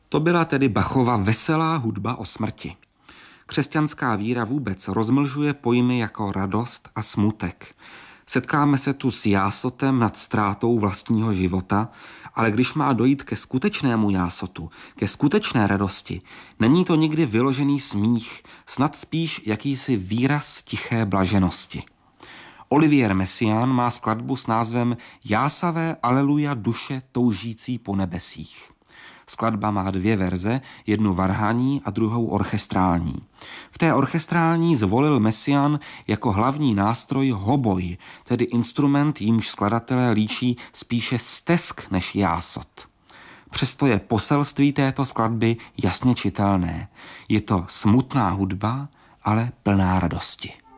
To byla tedy Bachova veselá hudba o smrti. Křesťanská víra vůbec rozmlžuje pojmy jako radost a smutek. Setkáme se tu s jásotem nad ztrátou vlastního života, ale když má dojít ke skutečnému jásotu, ke skutečné radosti, není to nikdy vyložený smích, snad spíš jakýsi výraz tiché blaženosti. Olivier Messiaen má skladbu s názvem Jásavé aleluja duše toužící po nebesích. Skladba má 2 verze, jednu varhaní a druhou orchestrální. V té orchestrální zvolil Messiaen jako hlavní nástroj hoboj, tedy instrument, jímž skladatelé líčí spíše stesk než jásot. Přesto je poselství této skladby jasně čitelné. Je to smutná hudba, ale plná radosti.